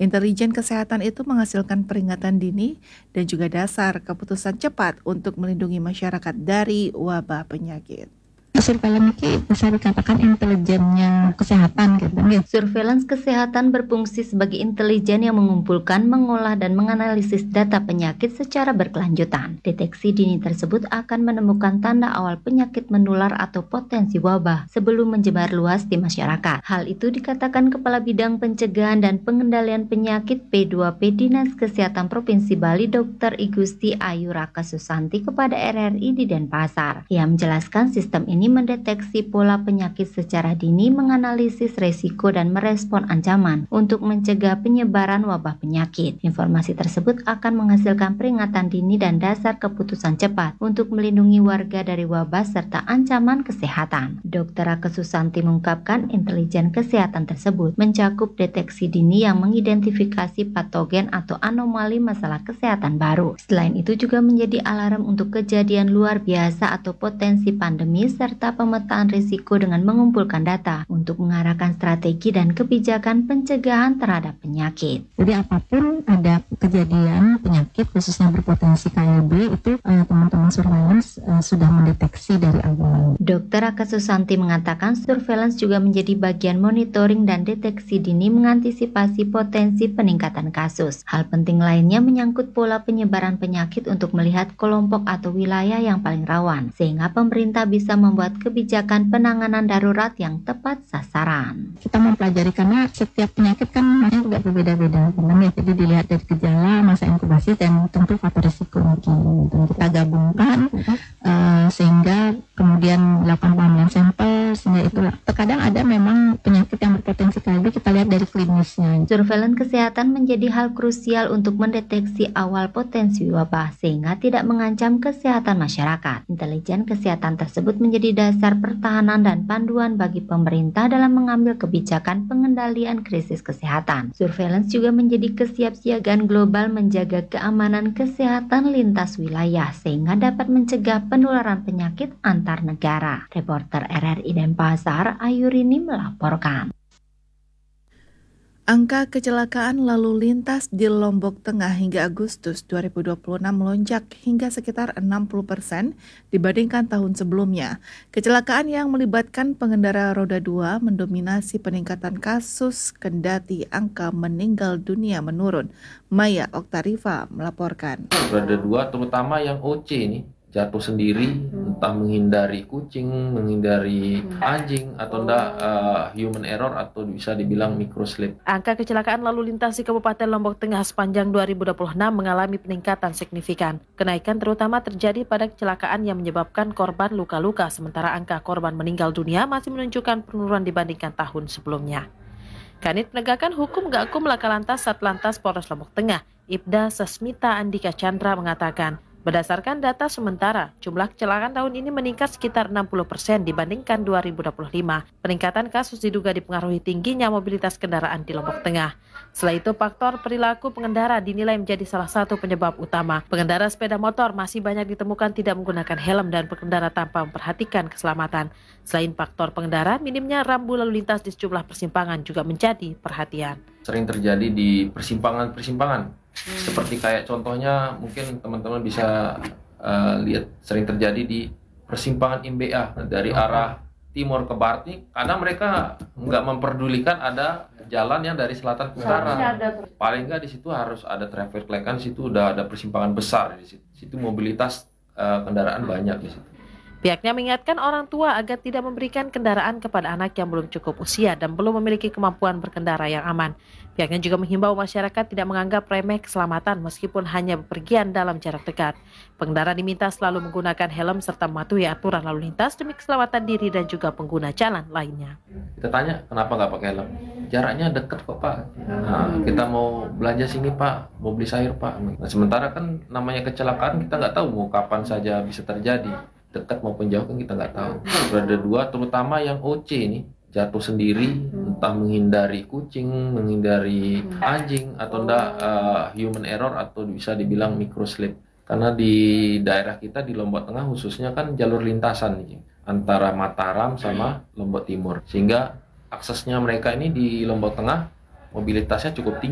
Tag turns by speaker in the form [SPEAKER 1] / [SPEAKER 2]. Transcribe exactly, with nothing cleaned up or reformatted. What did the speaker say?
[SPEAKER 1] Intelijen kesehatan itu menghasilkan peringatan dini dan juga dasar keputusan cepat untuk melindungi masyarakat dari wabah penyakit.
[SPEAKER 2] Surveillance ini bisa dikatakan intelijennya kesehatan gitu.
[SPEAKER 3] Surveillance kesehatan berfungsi sebagai intelijen yang mengumpulkan, mengolah, dan menganalisis data penyakit secara berkelanjutan. Deteksi dini tersebut akan menemukan tanda awal penyakit menular atau potensi wabah sebelum menyebar luas di masyarakat. Hal itu dikatakan Kepala Bidang Pencegahan dan Pengendalian Penyakit P dua P Dinas Kesehatan Provinsi Bali Dokter Igusti Ayu Raka Susanti kepada R R I di Denpasar. Ia menjelaskan sistem ini mendeteksi pola penyakit secara dini, menganalisis resiko dan merespon ancaman untuk mencegah penyebaran wabah penyakit. Informasi tersebut akan menghasilkan peringatan dini dan dasar keputusan cepat untuk melindungi warga dari wabah serta ancaman kesehatan. Dokter Raka Susanti mengungkapkan intelijen kesehatan tersebut mencakup deteksi dini yang mengidentifikasi patogen atau anomali masalah kesehatan baru. Selain itu juga menjadi alarm untuk kejadian luar biasa atau potensi pandemi serta pemetaan risiko dengan mengumpulkan data untuk mengarahkan strategi dan kebijakan pencegahan terhadap penyakit.
[SPEAKER 2] Jadi apapun ada kejadian penyakit khususnya berpotensi K L B itu eh, teman-teman surveillance eh, sudah mendeteksi dari awal.
[SPEAKER 3] Dokter Raka Susanti mengatakan surveillance juga menjadi bagian monitoring dan deteksi dini mengantisipasi potensi peningkatan kasus. Hal penting lainnya menyangkut pola penyebaran penyakit untuk melihat kelompok atau wilayah yang paling rawan, sehingga pemerintah bisa membuat kebijakan penanganan darurat yang tepat sasaran.
[SPEAKER 2] Kita mempelajari karena setiap penyakit kan namanya juga berbeda-beda, ya. Jadi dilihat dari gejala, masa inkubasi, dan tentu faktor risiko mungkin. Dan kita gabungkan uh, sehingga kemudian melakukan pengambilan sampel, sehingga itu terkadang ada memang penyakit yang berpotensi K L B kita lihat dari klinisnya.
[SPEAKER 3] Surveillance kesehatan menjadi hal krusial untuk mendeteksi awal potensi wabah sehingga tidak mengancam kesehatan masyarakat. Intelijen kesehatan tersebut menjadi dasar pertahanan dan panduan bagi pemerintah dalam mengambil kebijakan pengendalian krisis kesehatan. Surveillance juga menjadi kesiapsiagaan global menjaga keamanan kesehatan lintas wilayah sehingga dapat mencegah penularan penyakit antar negara. Reporter R R I Denpasar, Ayurini melaporkan.
[SPEAKER 1] Angka kecelakaan lalu lintas di Lombok Tengah hingga Agustus dua ribu dua puluh enam melonjak hingga sekitar enam puluh persen dibandingkan tahun sebelumnya. Kecelakaan yang melibatkan pengendara roda dua mendominasi peningkatan kasus kendati angka meninggal dunia menurun. Maya Oktarifa melaporkan.
[SPEAKER 4] Roda dua terutama yang O C ini jatuh sendiri, entah menghindari kucing, menghindari anjing, atau enggak uh, human error atau bisa dibilang microslip.
[SPEAKER 5] Angka kecelakaan lalu lintas di Kabupaten Lombok Tengah sepanjang dua ribu dua puluh enam mengalami peningkatan signifikan. Kenaikan terutama terjadi pada kecelakaan yang menyebabkan korban luka-luka, sementara angka korban meninggal dunia masih menunjukkan penurunan dibandingkan tahun sebelumnya. Kanit Penegakan Hukum Gakum Lakalantas Satlantas Polres Lombok Tengah, Ibda Sasmita Andika Chandra mengatakan, berdasarkan data sementara, jumlah kecelakaan tahun ini meningkat sekitar enam puluh persen dibandingkan dua ribu dua puluh lima. Peningkatan kasus diduga dipengaruhi tingginya mobilitas kendaraan di Lombok Tengah. Selain itu, faktor perilaku pengendara dinilai menjadi salah satu penyebab utama. Pengendara sepeda motor masih banyak ditemukan tidak menggunakan helm dan berkendara tanpa memperhatikan keselamatan. Selain faktor pengendara, minimnya rambu lalu lintas di sejumlah persimpangan juga menjadi perhatian.
[SPEAKER 4] Sering terjadi di persimpangan-persimpangan. Hmm. Seperti kayak contohnya mungkin teman-teman bisa uh, lihat sering terjadi di persimpangan M B A dari arah timur ke barat nih, kadang mereka nggak memperdulikan ada jalan yang dari selatan ke utara. Paling nggak di situ harus ada traffic light, kan di situ udah ada persimpangan besar di situ. Situ mobilitas uh, kendaraan banyak di situ.
[SPEAKER 5] Pihaknya mengingatkan orang tua agar tidak memberikan kendaraan kepada anak yang belum cukup usia dan belum memiliki kemampuan berkendara yang aman. Pihaknya juga menghimbau masyarakat tidak menganggap remeh keselamatan meskipun hanya bepergian dalam jarak dekat. Pengendara diminta selalu menggunakan helm serta mematuhi aturan lalu lintas demi keselamatan diri dan juga pengguna jalan lainnya.
[SPEAKER 4] Kita tanya, kenapa nggak pakai helm? Jaraknya dekat kok Pak. Nah, kita mau belanja sini Pak, mau beli sayur Pak. Nah, sementara kan namanya kecelakaan kita nggak tahu mau kapan saja bisa terjadi. Dekat maupun jauh kan kita nggak tahu. Roda dua terutama yang O C ini jatuh sendiri, entah menghindari kucing, menghindari anjing, atau enggak uh, human error atau bisa dibilang microslip. Karena di daerah kita di Lombok Tengah khususnya kan jalur lintasan nih, antara Mataram sama Lombok Timur, sehingga aksesnya mereka ini di Lombok Tengah mobilitasnya cukup tinggi.